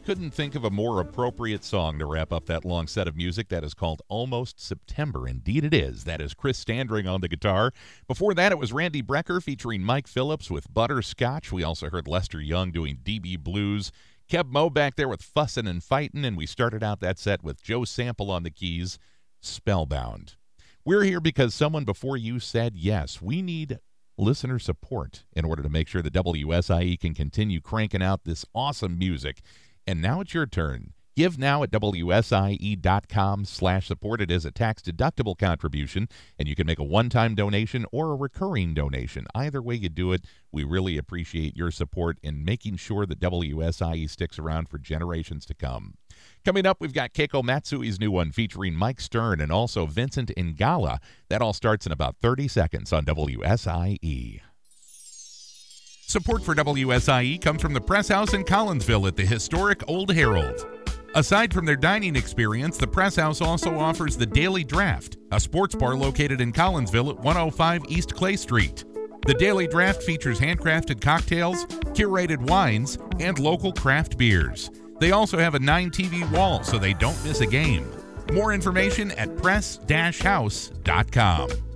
Couldn't think of a more appropriate song to wrap up that long set of music. That is called Almost September. Indeed it is. That is Chris Standring on the guitar. Before that, it was Randy Brecker featuring Mike Phillips with Butterscotch. We also heard Lester Young doing DB Blues. Keb Mo back there with Fussin' and Fightin'. And we started out that set with Joe Sample on the keys, Spellbound. We're here because someone before you said yes. We need listener support in order to make sure that WSIE can continue cranking out this awesome music. And now it's your turn. Give now at WSIE.com/support. It is a tax-deductible contribution, and you can make a one-time donation or a recurring donation. Either way you do it, we really appreciate your support in making sure that WSIE sticks around for generations to come. Coming up, we've got Keiko Matsui's new one featuring Mike Stern and also Vincent Ingala. That all starts in about 30 seconds on WSIE. Support for WSIE comes from the Press House in Collinsville at the historic Old Herald. Aside from their dining experience, the Press House also offers the Daily Draft, a sports bar located in Collinsville at 105 East Clay Street. The Daily Draft features handcrafted cocktails, curated wines, and local craft beers. They also have a 9-TV wall so they don't miss a game. More information at press-house.com.